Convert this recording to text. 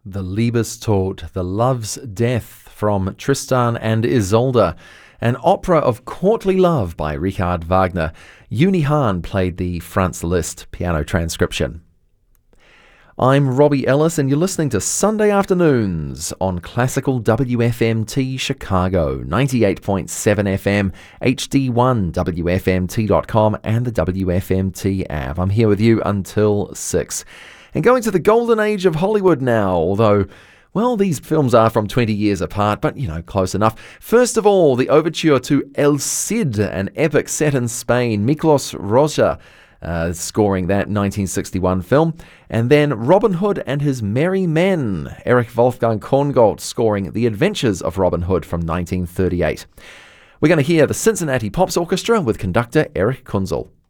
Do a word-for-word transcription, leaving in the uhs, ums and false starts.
The Liebestod, The Love's Death from Tristan and Isolde, an opera of courtly love by Richard Wagner. Uni Hahn played the Franz Liszt piano transcription. I'm Robbie Ellis and you're listening to Sunday Afternoons on Classical W F M T Chicago, ninety-eight point seven F M, H D one, W F M T dot com and the W F M T app. I'm here with you until six. And going to the golden age of Hollywood now, although, well, these films are from twenty years apart, but, you know, close enough. First of all, the overture to El Cid, an epic set in Spain. Miklos Rozsa uh, scoring that nineteen sixty-one film. And then Robin Hood and His Merry Men, Erich Wolfgang Korngold scoring The Adventures of Robin Hood from nineteen thirty-eight. We're going to hear the Cincinnati Pops Orchestra with conductor Erich Kunzel.